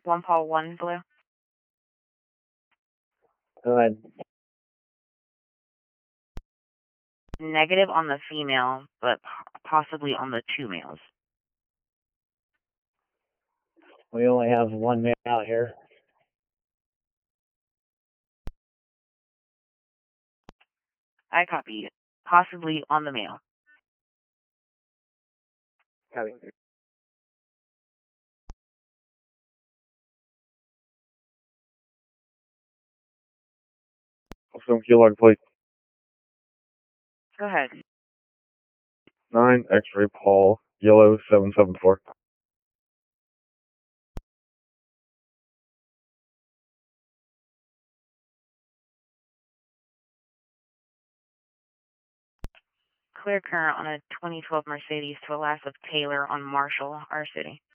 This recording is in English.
1 Paul 1 Blue. Go ahead. Negative on the female, but possibly on the 2 males. We only have one male out here. I copy. Possibly on the male. Copy. Some key log plate Go ahead. 9 X-ray Paul Yellow 774. Clear current on a 2012 Mercedes to the last of Taylor on Marshall, our city.